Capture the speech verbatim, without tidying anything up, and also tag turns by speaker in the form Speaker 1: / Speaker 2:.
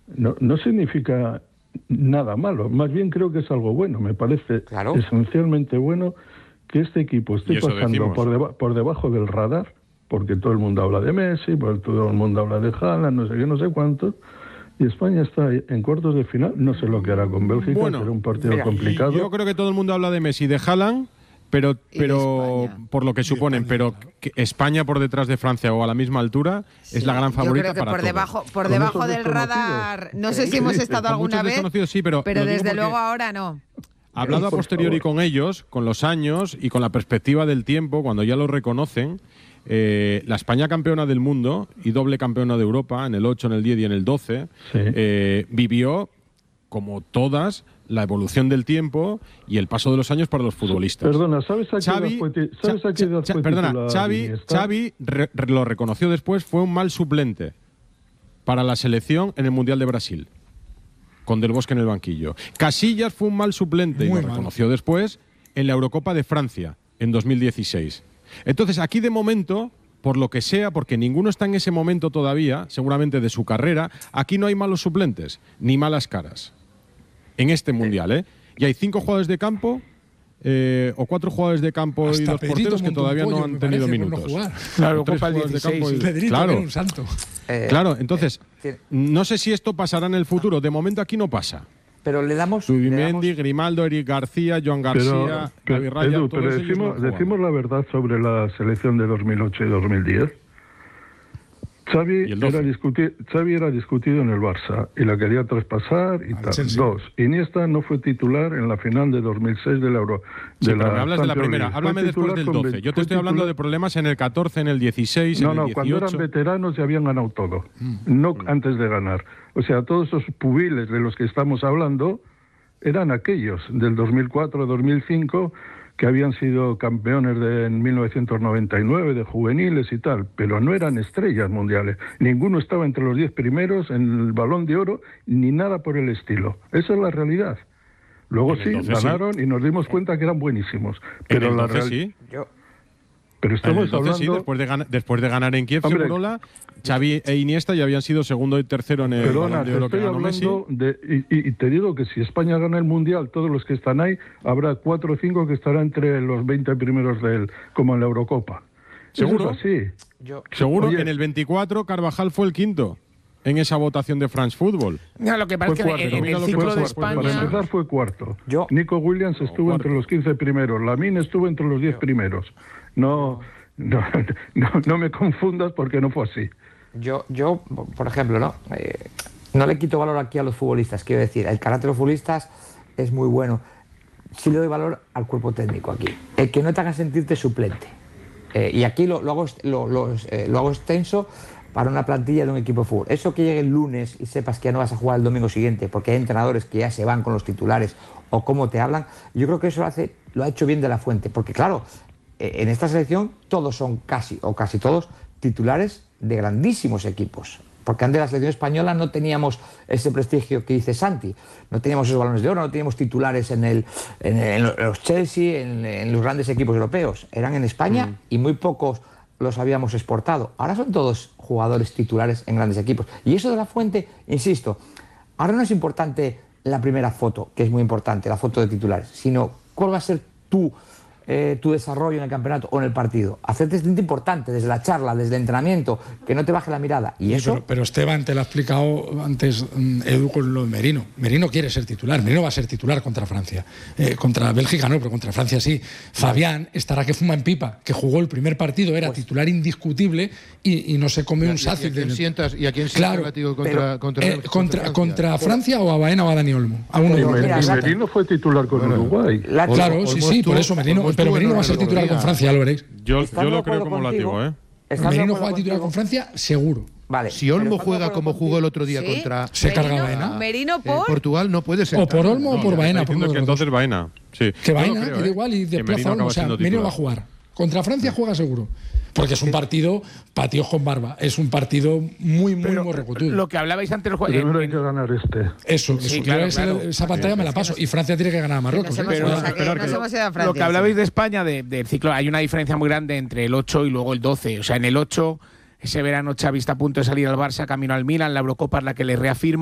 Speaker 1: no, no significa nada malo. Más bien creo que es algo bueno. Me parece claro. esencialmente bueno que este equipo esté pasando por, deba por debajo del radar, porque todo el mundo habla de Messi, porque todo el mundo habla de Haaland, no sé qué, no sé cuánto. Y España está en cuartos de final. No sé lo que hará con Bélgica, bueno, será un partido mira, complicado.
Speaker 2: Yo creo que todo el mundo habla de Messi y de Haaland, pero, pero por lo que suponen, pero que España por detrás de Francia o a la misma altura sí, es la gran favorita
Speaker 3: yo creo que
Speaker 2: para
Speaker 3: por
Speaker 2: todos.
Speaker 3: debajo, por debajo del radar, no sé si hemos estado alguna vez,
Speaker 2: sí, pero,
Speaker 3: pero desde luego ahora no.
Speaker 2: Hablado a posteriori con ellos, con los años y con la perspectiva del tiempo, cuando ya lo reconocen, eh, la España campeona del mundo y doble campeona de Europa en el ocho, en el diez y en el doce, sí. eh, vivió, como todas, la evolución del tiempo y el paso de los años para los futbolistas.
Speaker 1: Perdona, ¿sabes a qué
Speaker 2: Xavi,
Speaker 1: fue, ¿sabes a qué edad fue
Speaker 2: perdona,
Speaker 1: titular
Speaker 2: Xavi, Xavi re, re, lo reconoció después, fue un mal suplente para la selección en el Mundial de Brasil, con Del Bosque en el banquillo. Casillas fue un mal suplente Muy y lo mal. reconoció después en la Eurocopa de Francia en dos mil dieciséis. Entonces, aquí de momento, por lo que sea, porque ninguno está en ese momento todavía, seguramente de su carrera, aquí no hay malos suplentes, ni malas caras. En este Mundial, ¿eh? Y hay cinco jugadores de campo, eh, o cuatro jugadores de campo Hasta y dos Pedrito porteros que todavía pollo, no han tenido minutos.
Speaker 4: No claro, Copa
Speaker 2: el dieciséis. De campo y, claro,
Speaker 4: un santo.
Speaker 2: Eh, claro, entonces, eh, no sé si esto pasará en el futuro. De momento aquí no pasa.
Speaker 5: Pero le damos...
Speaker 2: Zubimendi, Grimaldo, Eric García, Joan García,
Speaker 1: pero,
Speaker 2: David Raya,
Speaker 1: Edu, pero decimos, decimos la verdad sobre la selección de dos mil ocho y dos mil diez. Xavi era, discuti Xavi era discutido en el Barça y la quería traspasar y tal. Chelsea. Dos, Iniesta no fue titular en la final de dos mil seis del Euro.
Speaker 2: Sí,
Speaker 1: de
Speaker 2: pero
Speaker 1: la
Speaker 2: me hablas de la primera. Háblame después del doce. Yo te estoy hablando de problemas en el catorce, en el dieciséis,
Speaker 1: no,
Speaker 2: en el
Speaker 1: no,
Speaker 2: dieciocho.
Speaker 1: No, cuando eran veteranos ya habían ganado todo. Mm. No mm. antes de ganar. O sea, todos esos pubiles de los que estamos hablando eran aquellos del dos mil cuatro, dos mil cinco, que habían sido campeones de, en mil novecientos noventa y nueve de juveniles y tal, pero no eran estrellas mundiales. Ninguno estaba entre los diez primeros en el Balón de Oro, ni nada por el estilo. Esa es la realidad. Luego sí, ganaron sí. y nos dimos cuenta que eran buenísimos. Pero la realidad... Sí. Yo... Pero estamos hablando...
Speaker 2: Sí, después de, ganar, después de ganar en Kiev,
Speaker 1: Hombre,
Speaker 2: Segurola, Xavi e Iniesta ya habían sido segundo y tercero en el
Speaker 1: Perdona,
Speaker 2: Balón de Oro que ganó Messi.
Speaker 1: De, y, y te digo que si España gana el Mundial, todos los que están ahí, habrá cuatro o cinco que estarán entre los veinte primeros de él, como en la Eurocopa.
Speaker 2: ¿Seguro?
Speaker 1: Eso es así.
Speaker 2: Yo, ¿Seguro? Oye, en el veinticuatro, Carvajal fue el quinto en esa votación de France Football.
Speaker 3: No, lo que pasa es que cuarto, en, en el ciclo de España...
Speaker 1: Para empezar fue cuarto. Yo, Nico Williams estuvo no, entre los quince primeros. Lamine estuvo entre los diez yo, primeros. No... No, no, no me confundas porque no fue así.
Speaker 5: Yo, yo por ejemplo, no eh, no le quito valor aquí a los futbolistas. Quiero decir, el carácter de los futbolistas es muy bueno. Sí le doy valor al cuerpo técnico aquí. El que no te haga sentirte suplente. Eh, y aquí lo, lo, hago, lo, lo, eh, lo hago extenso para una plantilla de un equipo de fútbol. Eso que llegue el lunes y sepas que ya no vas a jugar el domingo siguiente porque hay entrenadores que ya se van con los titulares o cómo te hablan, yo creo que eso lo, hace, lo ha hecho bien De La Fuente. Porque claro, en esta selección todos son casi, o casi todos, titulares de grandísimos equipos. Porque antes de la selección española no teníamos ese prestigio que dice Santi. No teníamos esos balones de oro, no teníamos titulares en, el, en, el, en los Chelsea, en, en los grandes equipos europeos. Eran en España mm. y muy pocos los habíamos exportado. Ahora son todos jugadores titulares en grandes equipos. Y eso De La Fuente, insisto, ahora no es importante la primera foto, que es muy importante, la foto de titulares, sino cuál va a ser tu... Eh, tu desarrollo en el campeonato o en el partido. Hacerte este importante desde la charla, desde el entrenamiento, que no te baje la mirada. Y sí, eso...
Speaker 4: Pero, pero Esteban, te lo ha explicado antes Edu con lo de Merino. Merino quiere ser titular. Merino va a ser titular contra Francia. Eh, contra Bélgica no, pero contra Francia sí. Fabián estará que fuma en pipa, que jugó el primer partido, era pues... titular indiscutible y, y no se come un sácil.
Speaker 6: ¿Y a quién sientas, ¿y a quién
Speaker 4: claro,
Speaker 6: contra,
Speaker 4: pero,
Speaker 6: contra,
Speaker 4: eh, contra, contra, contra Francia o a Baena o a Dani Olmo? A uno
Speaker 1: y Merino fue titular con bueno, Uruguay.
Speaker 4: La, claro, o, sí, sí, por eso Merino. Pero Merino va a ser titular con Francia, ya lo veréis.
Speaker 2: Yo, yo lo creo como lativo, ¿eh?
Speaker 4: Merino juega titular con Francia, seguro.
Speaker 6: Vale. Si Olmo juega como jugó el otro día ¿sí? contra...
Speaker 4: Se carga Baena.
Speaker 3: Merino por...
Speaker 6: Eh, Portugal no puede ser.
Speaker 4: O por Olmo no, o por Baena.
Speaker 2: Por que entonces Baena. Sí.
Speaker 4: Que Baena, creo, que da igual y desplaza Olmo. O sea, Merino va a jugar. Contra Francia juega seguro. Porque es un partido patíos con barba. Es un partido muy, muy,
Speaker 7: Pero
Speaker 4: muy recutudo.
Speaker 7: Lo que hablabais antes del
Speaker 1: juego. Primero hay que ganar este.
Speaker 4: Eso,
Speaker 7: sí,
Speaker 4: eso.
Speaker 7: Claro,
Speaker 4: esa,
Speaker 7: claro.
Speaker 4: esa pantalla me la paso. Y Francia tiene que ganar a Marruecos.
Speaker 3: Que no
Speaker 4: ¿eh?
Speaker 3: Pero, o sea, que no somos de Francia,
Speaker 7: lo que hablabais de España, de, del ciclo, hay una diferencia muy grande entre el ocho y luego el doce. O sea, en el ocho, ese verano Xavi está a punto de salir al Barça, camino al Milan, la Eurocopa es la que le reafirma.